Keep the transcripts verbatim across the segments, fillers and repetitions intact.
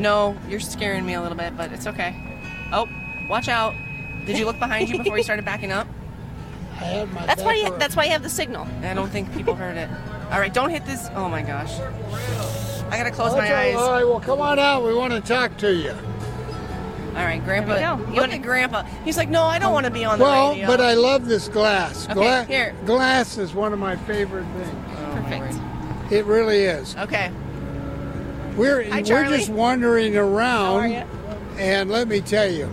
No, you're scaring me a little bit, but it's okay. Oh, watch out. Did you look behind you before you started backing up? I had my That's why. You, back that's why you have the signal. I don't think people heard it. All right, don't hit this. Oh, my gosh. I got to close my Okay, eyes. all right, well, come on out. We want to talk to you. All right, Grandpa. There we go. You Look wanna- at Grandpa. He's like, no, I don't want to be on the Well, radio. but I love this glass. Okay, Gla- here. Glass is one of my favorite things. Oh, my Perfect. word. It really is. Okay. We're Hi, we're Charlie. just wandering around, How are you? and let me tell you,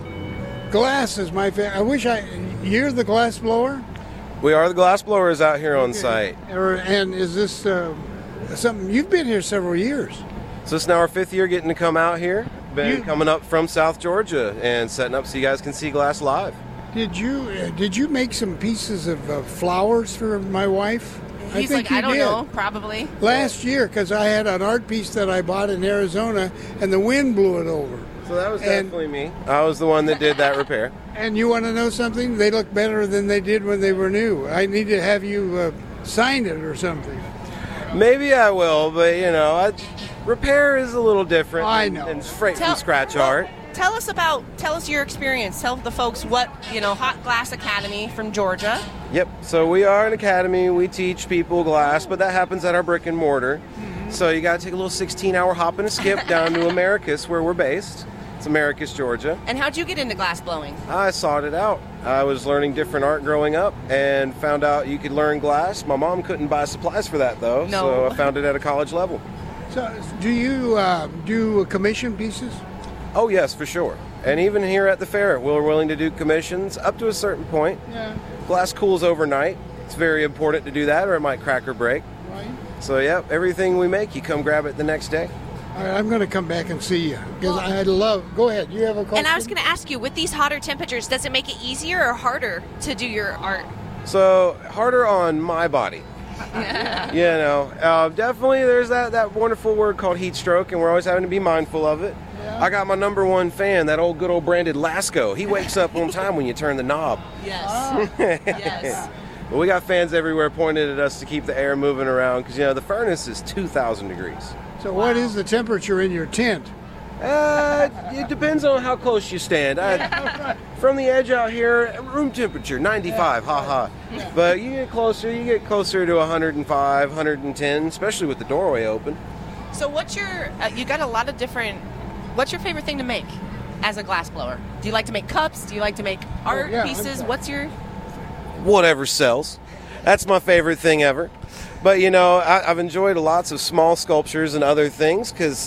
glass is my favorite. I wish I. You're the glass blower. We are the glass blowers out here on site. Or, and is this uh, something you've been here several years? So it's now our fifth year getting to come out here. Been You- coming up from South Georgia and setting up so you guys can see glass live. Did you uh, did you make some pieces of uh, flowers for my wife? He's I think like, you I don't did. know, probably. Last year, because I had an art piece that I bought in Arizona, and the wind blew it over. So that was And- definitely me. I was the one that did that repair. And you want to know something? They look better than they did when they were new. I need to have you uh, sign it or something. Maybe I will, but you know, I, repair is a little different. I than- know. than straight Tell- from scratch well, art. Tell us about, tell us your experience. Tell the folks what, you know, Hot Glass Academy from Georgia. Yep. So we are an academy. We teach people glass, but that happens at our brick and mortar. Mm-hmm. So you got to take a little sixteen-hour hop and a skip down to Americus, where we're based. It's Americus, Georgia. And how'd you get into glass blowing? I sought it out. I was learning different art growing up and found out you could learn glass. My mom couldn't buy supplies for that, though, No. so I found it at a college level. So, do you uh, do commission pieces? Oh, yes, for sure. And even here at the fair, we're willing to do commissions up to a certain point. Yeah. Glass cools overnight. It's very important to do that, or it might crack or break. Right. So, yeah, everything we make, you come grab it the next day. All right, I'm going to come back and see you because I love. Go ahead. You have a question? And I was going to ask you, with these hotter temperatures, does it make it easier or harder to do your art? So, harder on my body. You know, uh, definitely there's that, that wonderful word called heat stroke, and we're always having to be mindful of it. Yeah. I got my number one fan, that old good old branded Lasco. He wakes up on time when you turn the knob. Yes. yes. But we got fans everywhere pointed at us to keep the air moving around because, you know, the furnace is two thousand degrees. So, what is the temperature in your tent? Uh, it depends on how close you stand. I, from the edge out here, room temperature, ninety-five, haha. But you get closer, you get closer to one hundred five, one hundred ten, especially with the doorway open. So what's your, uh, you got a lot of different, what's your favorite thing to make as a glass blower? Do you like to make cups? Do you like to make art yeah, pieces? I'm- What's your, Whatever sells. That's my favorite thing ever. But, you know, I, I've enjoyed lots of small sculptures and other things because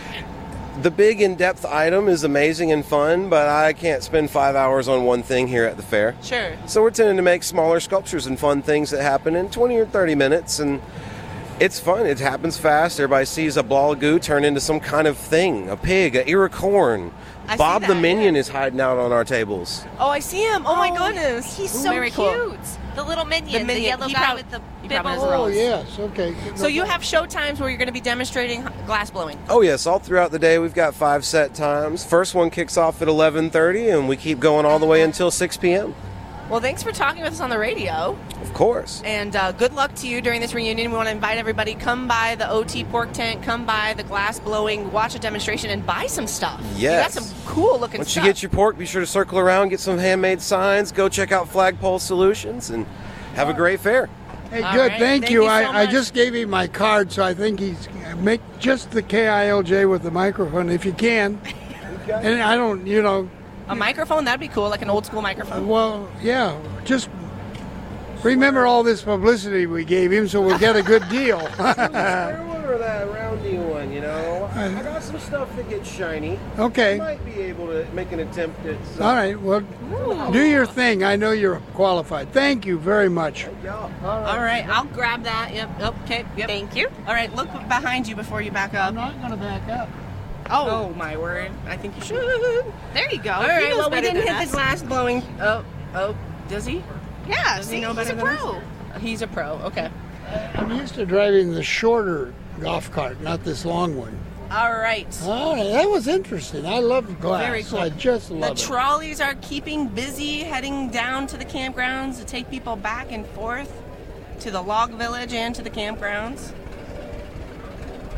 the big in-depth item is amazing and fun, but I can't spend five hours on one thing here at the fair. sure. So we're tending to make smaller sculptures and fun things that happen in twenty or thirty minutes, and it's fun. It happens fast. Everybody sees a ball of goo turn into some kind of thing, a pig, a ear of corn. I see Bob the that, Minion yeah. is hiding out on our tables. Oh, I see him. Oh, my goodness. He's so Very cute. cool. The little minion, the, The minion. yellow He guy prob- with the he bib probably has over. a Oh, rose. yes. Okay. So you have show times where you're going to be demonstrating h- glass blowing. Oh yes, all throughout the day we've got five set times. First one kicks off at eleven thirty, and we keep going all the way until six p.m. Well, thanks for talking with us on the radio. Of course. And uh, good luck to you during this reunion. We want to invite everybody, come by the O T Pork Tent, come by the glass blowing, watch a demonstration, and buy some stuff. Yes. You got some cool looking Once stuff. you get your pork, be sure to circle around, get some handmade signs, go check out Flagpole Solutions, and have a great fair. Hey, All good. right, Thank, thank you. you so I, I much. just gave him my card, so I think he's make just the K I L J with the microphone if you can. And I don't, you know, A microphone? That'd be cool, like an old school microphone. well, yeah, just remember all this publicity we gave him, so we'll get a good deal. Square one or that roundy one, you know? I got some stuff that gets shiny. Okay. Might be able to make an attempt at some. All right. Well, do your thing. I know you're qualified. Thank you very much. Yeah. All right, I'll grab that. Yep, yep, okay, yep. Thank you. All right, look behind you before you back up. not going to back up. Oh, my word. I think you should. There you go. All He right, knows well, we better didn't than hit us. the glass blowing. Oh, oh, does he? Yeah, Does see, he know he's better a than pro. us? He's a pro, okay. I'm used to driving the shorter golf cart, not this long one. All right. All right, that was interesting. I love glass. Very cool. I just The love it. trolleys are keeping busy, heading down to the campgrounds to take people back and forth to the log village and to the campgrounds.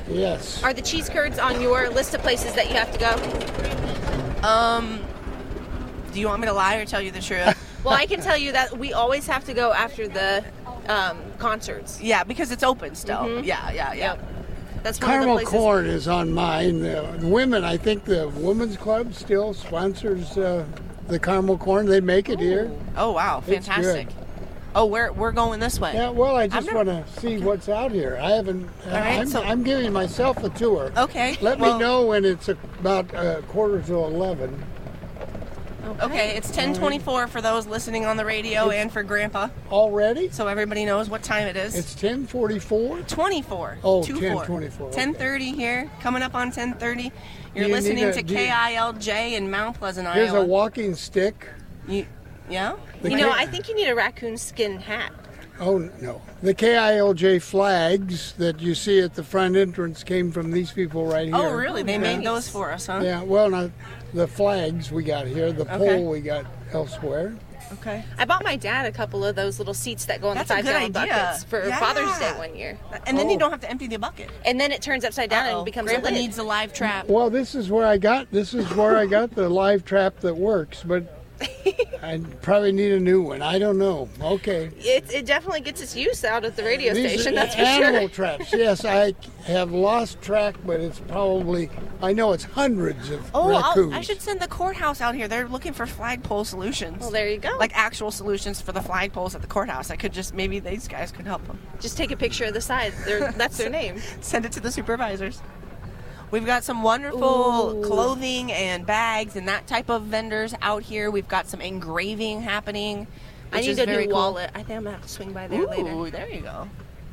Yes. Are the cheese curds on your list of places that you have to go? Um, do you want me to lie or tell you the truth? Well, I can tell you that we always have to go after the um, concerts. Yeah, because it's open still. Mhm. Yeah, yeah, yeah. Yep. That's one Caramel of the places. corn is on mine. The women, I think the Women's Club still sponsors uh, the caramel corn. They make it here. Oh wow, It's fantastic. good. Oh, we're we're going this way. Yeah, well, I just never- want to see what's out here. I haven't. right, I'm, so- I'm giving myself a tour. Okay. Let well, me know when it's about a quarter to eleven. Okay, it's ten twenty-four for those listening on the radio It's- and for Grandpa, Already? so everybody knows what time it is. It's ten forty-four. twenty-four. Oh, Two ten four. twenty-four, okay. ten thirty here, coming up on ten thirty. You're Do you listening need a- to do you- K I L J in Mount Pleasant, Here's Iowa. a walking stick. You, yeah? The You know, K- I think you need a raccoon skin hat. Oh, no. The K I L J flags that you see at the front entrance came from these people right here. Oh, really? They Yeah. made those for us, huh? Yeah, well, not the flags we got here. The Okay. pole we got elsewhere. Okay. I bought my dad a couple of those little seats that go in That's the a five good gallon idea. buckets for Yeah. Father's Day one year. And then you Oh. don't have to empty the bucket. And then it turns upside down Uh-oh. and becomes Grandpa a lid. needs a live trap. Well, this is where I got this is where I got the live trap that works, but I probably need a new one. I don't know. Okay. It, it definitely gets its use out at the radio These station, are that's for animal sure. traps. Yes, I have lost track, but it's probably I know it's hundreds of Oh, raccoons. I'll, I should send the courthouse out here. They're looking for flagpole solutions. Well, there you go. Like actual solutions for the flagpoles at the courthouse. I could just, maybe these guys could help them. Just take a picture of the side. They're, that's their name. Send it to the supervisors. We've got some wonderful Ooh. clothing and bags and that type of vendors out here. We've got some engraving happening. I which need is a very new cool. wallet. I think I'm going to have to swing by there Ooh, later. there you go.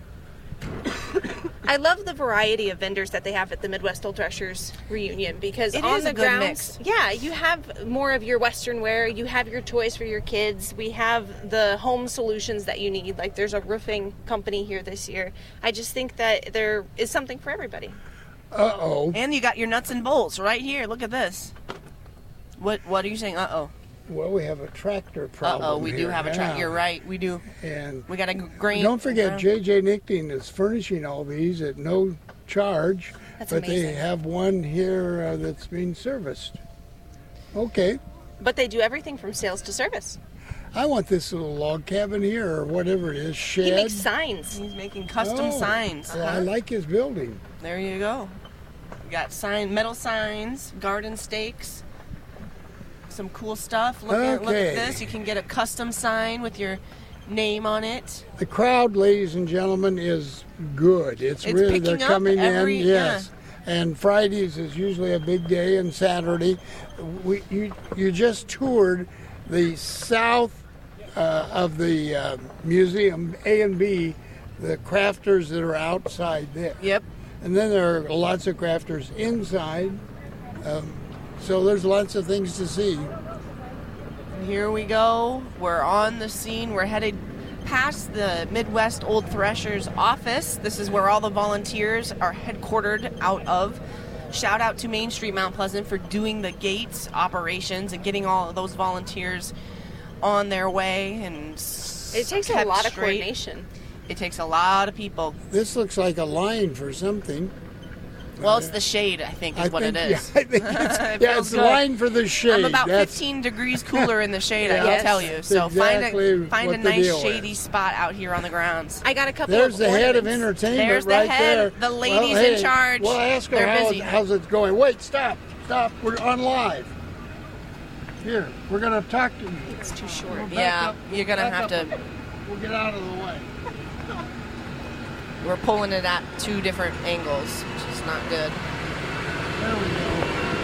I love the variety of vendors that they have at the Midwest Old Threshers reunion because It on is the a good grounds, mix. yeah, you have more of your Western wear, you have your toys for your kids, we have the home solutions that you need. Like there's a roofing company here this year. I just think that there is something for everybody. Uh oh. And you got your nuts and bolts right here. Look at this. What What are you saying? Uh oh. Well, we have a tractor Uh problem. oh. We do here have a track. now. You're right. We do. And We got a grain. don't forget, J J Nickting is furnishing all these at no charge, That's but they amazing. have one here uh, that's being serviced. Okay. But they do everything from sales to service. I want this little log cabin here, or whatever it is, shed. He makes signs. He's making custom Oh, signs. well, I like his building. There you go. We got sign, metal signs, garden stakes, some cool stuff. Look, at, look Okay. at this. You can get a custom sign with your name on it. The crowd, ladies and gentlemen, is good. It's, It's really they're picking up coming every- in. Yes. And Fridays is usually a big day, and Saturday. We you you just toured the south uh, of the uh, museum A and B, the crafters that are outside there. Yep. And then there are lots of crafters inside. Um, so there's lots of things to see. Here we go. We're on the scene. We're headed past the Midwest Old Threshers office. This is where all the volunteers are headquartered out of. Shout out to Main Street Mount Pleasant for doing the gates operations and getting all of those volunteers on their way. And It takes a kept lot of straight. coordination. It takes a lot of people. This looks like a line for something. Well, it's the shade, I think, is I what think, it yeah, is. I think it's, It yeah, feels it's the good. line for the shade. I'm about That's- fifteen degrees cooler in the shade, I Yeah, can tell you. that's So exactly find a find what a the nice deal shady is. spot out here on the grounds. I got a couple There's of the head of ornaments. entertainment There's the right head, there. the ladies well, in hey, charge. Well, ask her They're how busy. it, how's it going. Wait, stop, stop. We're on live. Here, we're going to talk to you. It's too short. We'll back Yeah, up- you're gonna back have up to- a bit. We'll get out of the way. We're pulling it at two different angles, which is not good. There we go.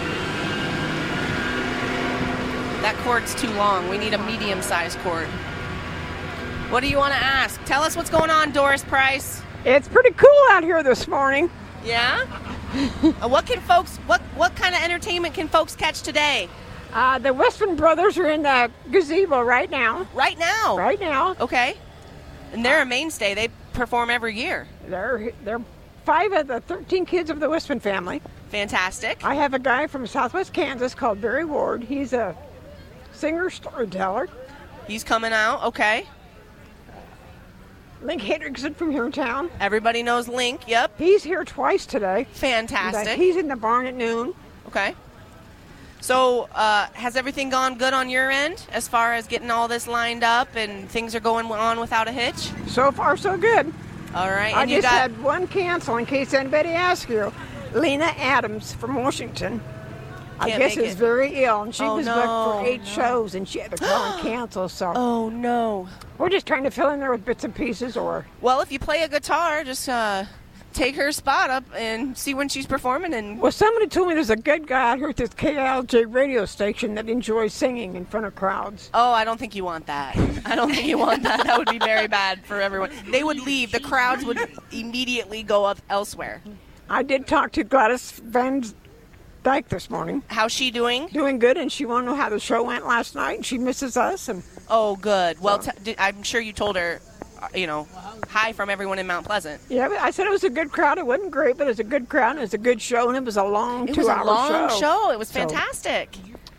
That cord's too long. We need a medium-sized cord. What do you want to ask? Tell us what's going on, Doris Price. It's pretty cool out here this morning. Yeah? Uh, what can folks? What what kind of entertainment can folks catch today? Uh, the Westman brothers are in the gazebo right now. Right now. Right now. Okay. And they're a mainstay. They perform every year. They're they're five of the thirteen kids of the Westman family. Fantastic. I have a guy from Southwest Kansas called Barry Ward. He's a singer storyteller. He's coming out. Okay. Link Hendrickson from here in town. Everybody knows Link. Yep. He's here twice today. Fantastic. He's in the barn at noon. Okay. So, uh, has everything gone good on your end as far as getting all this lined up and things are going on without a hitch? So far, so good. All right. I And just you got had one cancel in case anybody asks you. Lena Adams from Washington. I Can't guess make is it. very ill, and she Oh, was no. booked for eight shows, and she had to call and cancel. So Oh no. we're just trying to fill in there with bits and pieces, or Well, if you play a guitar, just uh, take her spot up and see when she's performing. And well, somebody told me there's a good guy out here at this K I L J radio station that enjoys singing in front of crowds. oh, I don't think you want that. I don't think you want that. That would be very bad for everyone. They would leave. The crowds would immediately go up elsewhere. I did talk to Gladys Van Dyke this morning. How's she doing? Doing good, and she wanted to know how the show went last night, and she misses us. And Oh, good. Well, So- t- did- I'm sure you told her, uh, you know, hi from everyone in Mount Pleasant. yeah, but I said it was a good crowd. It wasn't great, but it was a good crowd. And it was a good show, and it was a long It was two-hour a long show. show. It was So- fantastic.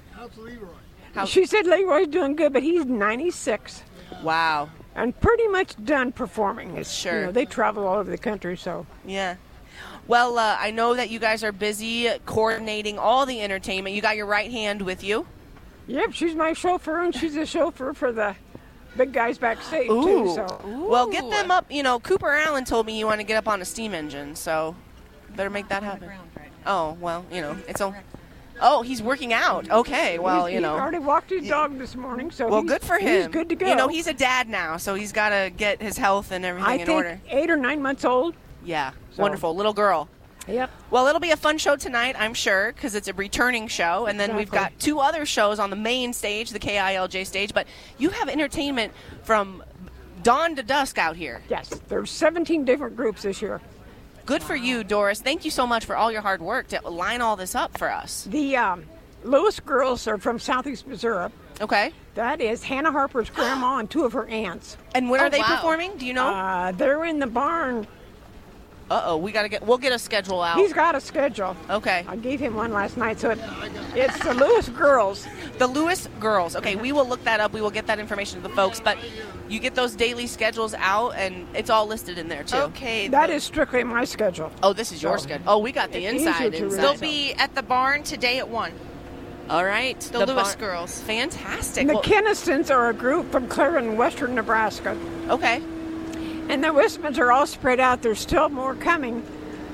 How- She said Leroy's doing good, but he's ninety-six Wow. and pretty much done performing. It's, Sure. You know, they travel all over the country, so. Yeah. Well, uh, I know that you guys are busy coordinating all the entertainment. You got your right hand with you. Yep, she's my chauffeur, and she's a chauffeur for the big guys backstage, too. So. Well, get them up. You know, Cooper Allen told me you want to get up on a steam engine, so better make that happen. Oh, well, you know, it's all. Oh, he's working out. Okay, well, He's- you know. He already walked his dog this morning, so Well, he's, good for him. He's good to go. You know, he's a dad now, so he's got to get his health and everything I in think order. eight or nine months old. Yeah, So- wonderful. Little girl. Yep. Well, it'll be a fun show tonight, I'm sure, because it's a returning show. And then we've Exactly. got two other shows on the main stage, the K I L J stage. But you have entertainment from dawn to dusk out here. Yes, there's seventeen different groups this year. Good for you, Doris. Thank you so much for all your hard work to line all this up for us. The um, Lewis girls are from Southeast Missouri. Okay. That is Hannah Harper's grandma and two of her aunts. And when Oh, are they wow. performing? Do you know? Uh, they're in the barn. Uh oh, we gotta get. We'll get a schedule out. He's got a schedule. Okay. I gave him one last night, so it, it's the Lewis girls. The Lewis girls. Okay, we will look that up. We will get that information to the folks. But you get those daily schedules out, and it's all listed in there too. Okay. That is strictly my schedule. Oh, this is your So, schedule. Oh, we got the it's inside. easier to inside. They'll be at the barn today at one. All right. The, Lewis bar- girls. Fantastic. And the Well, Kennistons are a group from Clarion, western Nebraska. okay. And the Wismans are all spread out. There's still more coming.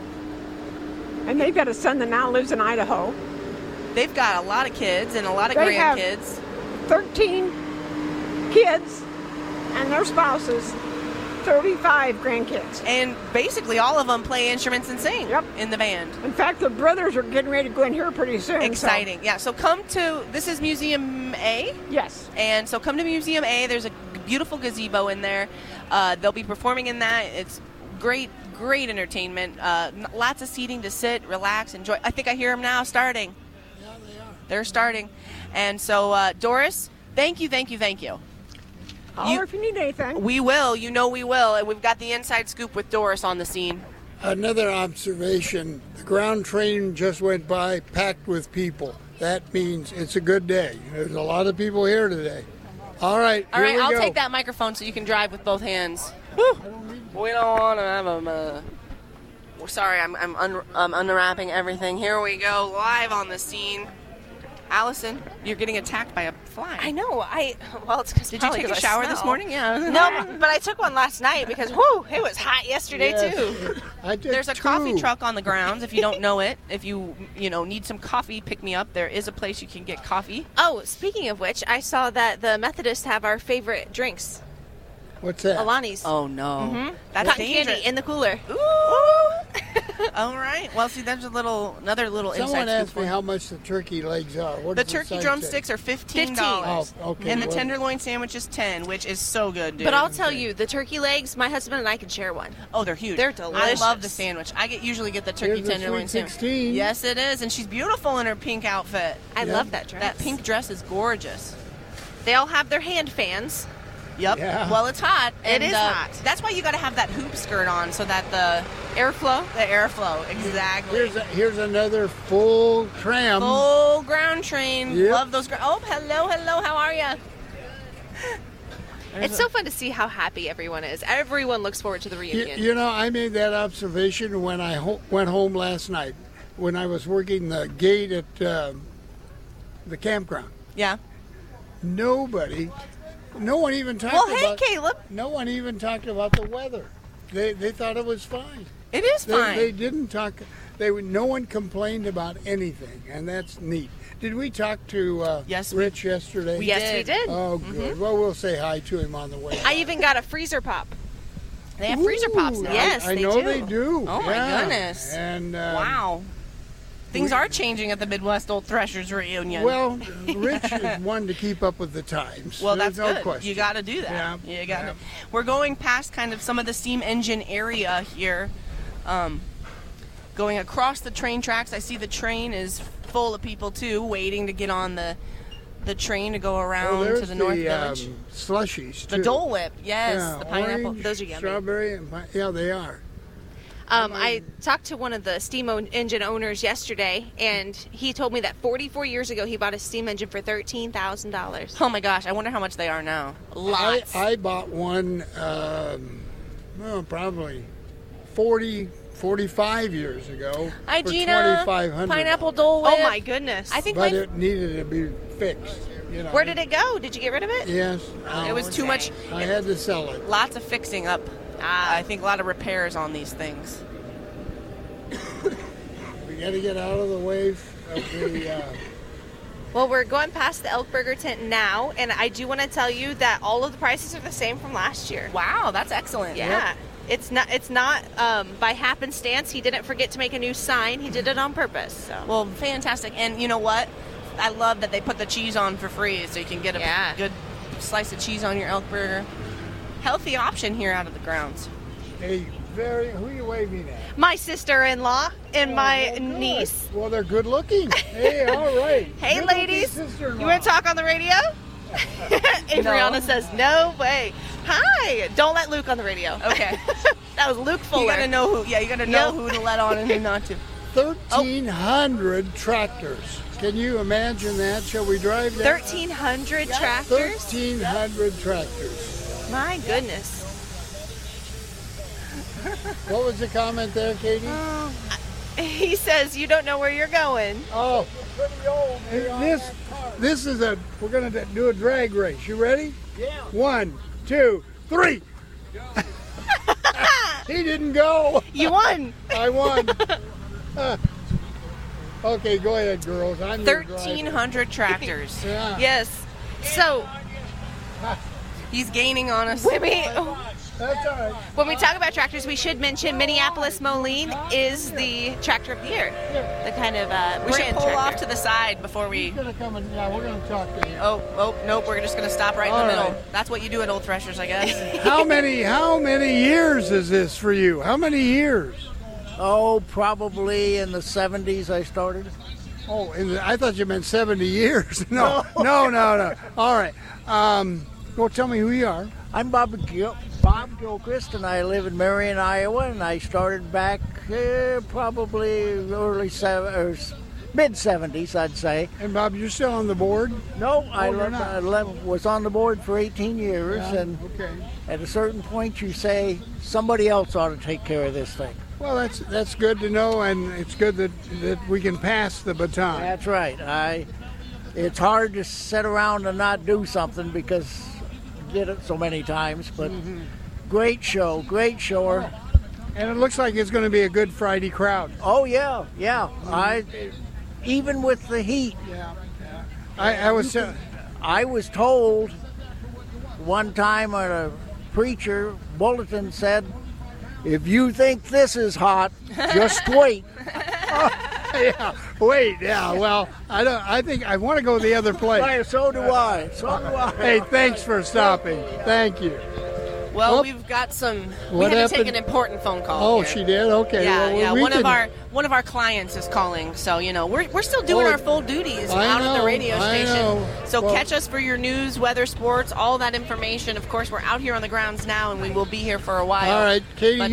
And they've got a son that now lives in Idaho. They've got a lot of kids and a lot of They have- grandkids. thirteen kids and their spouses, thirty-five grandkids. And basically, all of them play instruments and sing Yep. in the band. In fact, the brothers are getting ready to go in here pretty soon. so- Exciting. Yeah, so come to, this is Museum A. yes. And so come to Museum A. There's a beautiful gazebo in there. Uh, they'll be performing in that. It's great, great entertainment. Uh, n- lots of seating to sit, relax, enjoy. I think I hear them now starting. Yeah, they are. They're starting. And so, uh, Doris, thank you, thank you, thank you. Holler You- if you need anything. We will. You know we will. And we've got the inside scoop with Doris on the scene. Another observation, the ground train just went by packed with people. That means it's a good day. There's a lot of people here today. All right, All here right, we I'll go. take that microphone so you can drive with both hands. Whew. We don't want to have them. Uh... Well, sorry, I'm I'm, un- I'm unwrapping everything. Here we go, live on the scene. Allison, you're getting attacked by a fly. I know. I well, it's because Did you take a shower this morning? Yeah. No, but I took one last night because whoo, it was hot yesterday Yes. too. I did There's a too. coffee truck on the grounds. If you don't know it, if you you know need some coffee, pick me up. There is a place you can get coffee. Oh, speaking of which, I saw that the Methodists have our favorite drinks, What's that? Alani's. Oh no, that's Cotton dangerous. candy in the cooler. All right. Well, see, there's a little another little Someone inside asked scoop. me how much the turkey legs are. What The does turkey sign drumsticks say? are fifteen dollars. Oh, okay. And the well, tenderloin sandwich is ten, which is so good, dude. But I'll tell you, the turkey legs, my husband and I can share one. oh, they're huge. They're I delicious. love the sandwich. I get usually get the turkey Here's the tenderloin Sweet sandwich. sixteen. Yes, it is, and she's beautiful in her pink outfit. I Yeah. love that dress. That pink dress is gorgeous. They all have their hand fans. Yep. Yeah. Well, it's hot. It and, is uh, hot. That's why you got to have that hoop skirt on so that the Airflow. the airflow exactly. Here's a, here's another full tram. Full ground train. Yep. Love those. Gra- oh, hello, hello. How are you? It's so fun to see how happy everyone is. Everyone looks forward to the You, reunion. you know, I made that observation when I ho- went home last night when I was working the gate at um, the campground. Yeah. Nobody, no one even talked Well, hey, about. Caleb. No one even talked about the weather. They they thought it was fine. It is They, fine. they didn't talk. They would- no one complained about anything, and that's neat. Did we talk to uh, Yes, we- Rich yesterday? we yes, did. we did. Oh, good. Well, we'll say hi to him on the way. I even got a freezer pop. They have freezer pops Ooh, now. I- Yes, I, they know do. they do. Oh, my Yeah. goodness. And um, Wow. Things are changing at the Midwest Old Threshers reunion. Well, Rich is one to keep up with the times. Well, There's that's no good. question. You got to do that. Yeah, You got to. yeah. We're going past kind of some of the steam engine area here, um, going across the train tracks. I see the train is full of people too, waiting to get on the the train to go Oh, around there's to the North the, Village. Um, slushies, The too. Dole Whip, yes, Yeah, the pineapple. orange, Those are yummy. Strawberry and pi- yeah, they are. Um, I talked to one of the steam o- engine owners yesterday, and he told me that forty-four years ago he bought a steam engine for thirteen thousand dollars. Oh my gosh, I wonder how much they are now. I, Lots. I bought one, um, well, probably forty, forty-five years ago Hi, for Gina. twenty-five hundred. Pineapple Dole Whip. Oh my goodness! I think But my, it needed to be fixed. You know. Where did it go? Did you get rid of it? Yes. it was too much. I had to sell it. Lots of fixing up. Ah. I think a lot of repairs on these things. We got to get out of the way of the. Uh, Well, we're going past the Elk Burger tent now, and I do want to tell you that all of the prices are the same from last year. Wow, that's excellent. Yeah. It's not. It's not um, by happenstance. He didn't forget to make a new sign. He did it on purpose. So. Well, fantastic. And you know what? I love that they put the cheese on for free, so you can get a Yeah. good slice of cheese on your elk burger. Healthy option here out of the grounds. a very. Who are you waving at? My sister-in-law and my Oh, well, good. niece. Well, they're good looking. Hey, all right. Hey, Good-looking ladies. sister-in-law. You want to talk on the radio? Adriana says, no way. Hi. Don't let Luke on the radio. Okay. That was Luke Fuller. You gotta know who. Yeah, you gotta know Yep. who to let on and who not to. thirteen hundred tractors. Can you imagine that? Shall we drive down? thirteen hundred tractors? thirteen hundred tractors. My goodness. What was the comment there, Katie? He says, you don't know where you're going. Oh, this this is a. We're gonna do a drag race. You ready? Yeah. One, two, three. He didn't go. You won. I won. Okay, go ahead, girls. I'm your thirteen driver. hundred tractors. Yeah. Yes. So, He's gaining on us. when we, That's all right. when we talk about tractors, we should mention Minneapolis Moline is the tractor of the year. The kind of uh, We should brand pull tractor. off to the side before we. He's gonna come and yeah, we're gonna talk to you. Oh, oh, nope. We're just gonna stop right in All the middle. right. That's what you do at Old Threshers, I guess. How many? How many years is this for you? How many years? Oh, probably in the seventies I started. Oh, in the, I thought you meant seventy years. No, no, no, no. All right. Um, well, tell me who you are. I'm Bob Gil- Bob Gilchrist, and I live in Marion, Iowa, and I started back uh, probably early seven or mid seventies, I'd say. And Bob, you're still on the board? No, I, you're le- not. I le- was on the board for eighteen years, Yeah, and okay. at a certain point, you say somebody else ought to take care of this thing. Well, that's that's good to know, and it's good that that we can pass the baton. That's right. I. It's hard to sit around and not do something because I did it so many times. But Mm-hmm. great show, great show. And it looks like it's going to be a good Friday crowd. Oh yeah, yeah. I even with the heat, Yeah. yeah. I, I was. Uh, I was told one time when a preacher bulletin said, "If you think this is hot, just wait." yeah. Wait. Yeah. Well, I don't. I think I want to go the other place. Right, so do I. So do I. Hey, thanks for stopping. Thank you. Well, Oh. we've got some. We What had to take happened? an important phone call. Oh, here. she did. Okay. Yeah, well, yeah. we One can- of our one of our clients is calling, so you know we're we're still doing Oh, our full duties I out at know, the radio I station. know. So Well- catch us for your news, weather, sports, all that information. Of course, we're out here on the grounds now, and we will be here for a while. All right, Katie. But